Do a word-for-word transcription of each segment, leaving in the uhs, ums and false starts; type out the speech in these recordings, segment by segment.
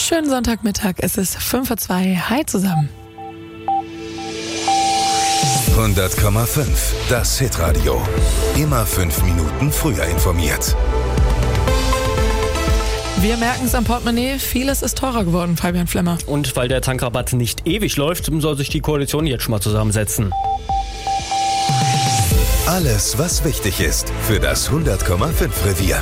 Schönen Sonntagmittag, es ist fünf Uhr zwei. Hi zusammen. hundert Komma fünf, das Hitradio. Immer fünf Minuten früher informiert. Wir merken es am Portemonnaie, vieles ist teurer geworden, Fabian Flemmer. Und weil der Tankrabatt nicht ewig läuft, soll sich die Koalition jetzt schon mal zusammensetzen. Alles, was wichtig ist für das hundert Komma fünf Revier.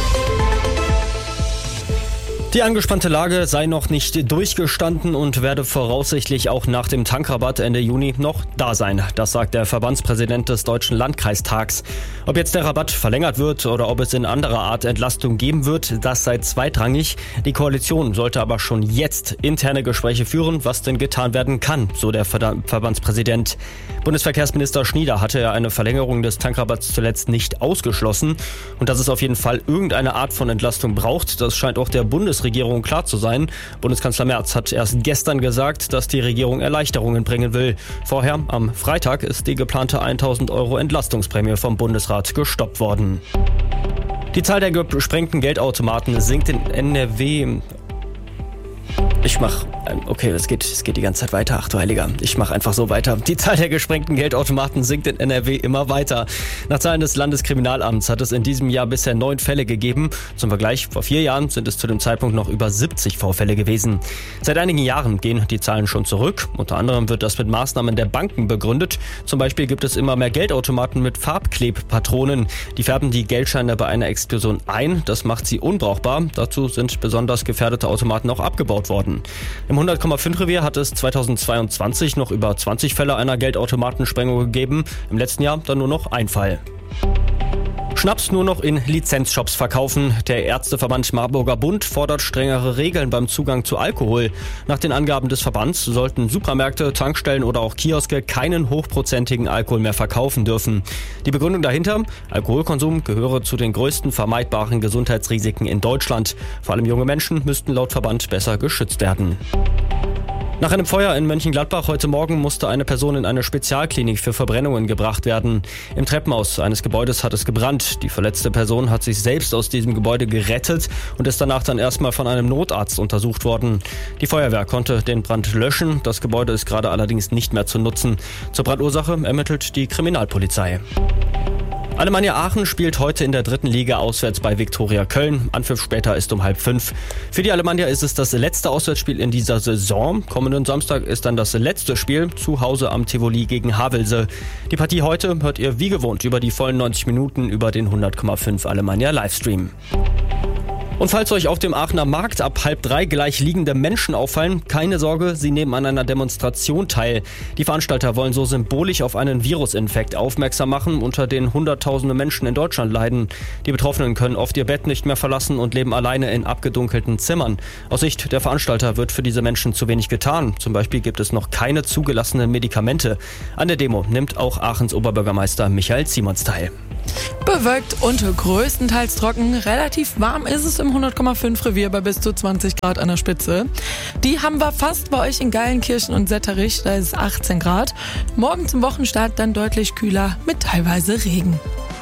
Die angespannte Lage sei noch nicht durchgestanden und werde voraussichtlich auch nach dem Tankrabatt Ende Juni noch da sein. Das sagt der Verbandspräsident des Deutschen Landkreistags. Ob jetzt der Rabatt verlängert wird oder ob es in anderer Art Entlastung geben wird, das sei zweitrangig. Die Koalition sollte aber schon jetzt interne Gespräche führen, was denn getan werden kann, so der Ver- Verbandspräsident. Bundesverkehrsminister Schnieder hatte ja eine Verlängerung des Tankrabatts zuletzt nicht ausgeschlossen. Und dass es auf jeden Fall irgendeine Art von Entlastung braucht, das scheint auch der Bundesregierung Regierung klar zu sein. Bundeskanzler Merz hat erst gestern gesagt, dass die Regierung Erleichterungen bringen will. Vorher, am Freitag, ist die geplante tausend Euro Entlastungsprämie vom Bundesrat gestoppt worden. Die Zahl der gesprengten Geldautomaten sinkt in N R W. Ich mach, okay, es geht, es geht die ganze Zeit weiter, ach du Heiliger, ich mach einfach so weiter. Die Zahl der gesprengten Geldautomaten sinkt in N R W immer weiter. Nach Zahlen des Landeskriminalamts hat es in diesem Jahr bisher neun Fälle gegeben. Zum Vergleich, vor vier Jahren sind es zu dem Zeitpunkt noch über siebzig Vorfälle gewesen. Seit einigen Jahren gehen die Zahlen schon zurück. Unter anderem wird das mit Maßnahmen der Banken begründet. Zum Beispiel gibt es immer mehr Geldautomaten mit Farbklebpatronen. Die färben die Geldscheine bei einer Explosion ein. Das macht sie unbrauchbar. Dazu sind besonders gefährdete Automaten auch abgebaut worden. Im hundert Komma fünf Revier hat es zweitausendzweiundzwanzig noch über zwanzig Fälle einer Geldautomatensprengung gegeben. Im letzten Jahr dann nur noch ein Fall. Schnaps nur noch in Lizenzshops verkaufen. Der Ärzteverband Marburger Bund fordert strengere Regeln beim Zugang zu Alkohol. Nach den Angaben des Verbands sollten Supermärkte, Tankstellen oder auch Kioske keinen hochprozentigen Alkohol mehr verkaufen dürfen. Die Begründung dahinter? Alkoholkonsum gehöre zu den größten vermeidbaren Gesundheitsrisiken in Deutschland. Vor allem junge Menschen müssten laut Verband besser geschützt werden. Nach einem Feuer in Mönchengladbach heute Morgen musste eine Person in eine Spezialklinik für Verbrennungen gebracht werden. Im Treppenhaus eines Gebäudes hat es gebrannt. Die verletzte Person hat sich selbst aus diesem Gebäude gerettet und ist danach dann erstmal von einem Notarzt untersucht worden. Die Feuerwehr konnte den Brand löschen. Das Gebäude ist gerade allerdings nicht mehr zu nutzen. Zur Brandursache ermittelt die Kriminalpolizei. Alemannia Aachen spielt heute in der dritten Liga auswärts bei Viktoria Köln. Anpfiff später ist um halb fünf. Für die Alemannia ist es das letzte Auswärtsspiel in dieser Saison. Kommenden Samstag ist dann das letzte Spiel zu Hause am Tivoli gegen Havelse. Die Partie heute hört ihr wie gewohnt über die vollen neunzig Minuten über den hundert Komma fünf Alemannia Livestream. Und falls euch auf dem Aachener Markt ab halb drei gleich liegende Menschen auffallen, keine Sorge, sie nehmen an einer Demonstration teil. Die Veranstalter wollen so symbolisch auf einen Virusinfekt aufmerksam machen, unter den hunderttausende Menschen in Deutschland leiden. Die Betroffenen können oft ihr Bett nicht mehr verlassen und leben alleine in abgedunkelten Zimmern. Aus Sicht der Veranstalter wird für diese Menschen zu wenig getan. Zum Beispiel gibt es noch keine zugelassenen Medikamente. An der Demo nimmt auch Aachens Oberbürgermeister Michael Simons teil. Bewölkt und größtenteils trocken. Relativ warm ist es im hundert Komma fünf Revier bei bis zu zwanzig Grad an der Spitze. Die haben wir fast bei euch in Geilenkirchen und Setterich, da ist es achtzehn Grad. Morgen zum Wochenstart dann deutlich kühler mit teilweise Regen.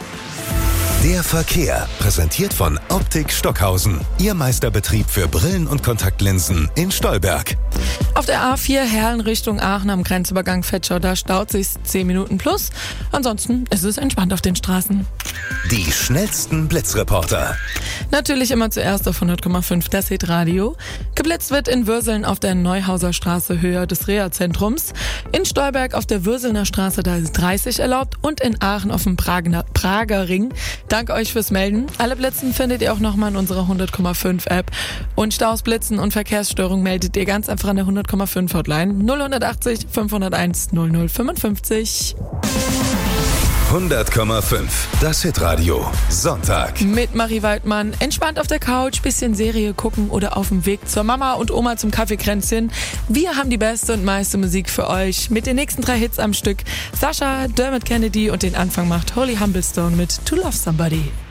Der Verkehr, präsentiert von Optik Stockhausen. Ihr Meisterbetrieb für Brillen und Kontaktlinsen in Stolberg. Auf der A vier Herlen Richtung Aachen am Grenzübergang Vetschau, da staut sich zehn Minuten plus. Ansonsten ist es entspannt auf den Straßen. Die schnellsten Blitzreporter. Natürlich immer zuerst auf hundert Komma fünf das Hitradio. Geblitzt wird in Würseln auf der Neuhauser Straße höher des Reha-Zentrums. In Stolberg auf der Würselner Straße, da ist dreißig erlaubt. Und in Aachen auf dem Prager, Prager Ring. Danke euch fürs Melden. Alle Blitzen findet ihr auch nochmal in unserer hundert Komma fünf App. Und Staus, Blitzen und Verkehrsstörungen meldet ihr ganz einfach an der hundert Komma fünf Hotline null achtzig fünfhunderteins null null fünfundfünfzig. hundert Komma fünf, das Hitradio, Sonntag. Mit Marie Waldmann. Entspannt auf der Couch, bisschen Serie gucken oder auf dem Weg zur Mama und Oma zum Kaffeekränzchen. Wir haben die beste und meiste Musik für euch mit den nächsten drei Hits am Stück. Sascha, Dermot Kennedy und den Anfang macht Holy Humblestone mit To Love Somebody.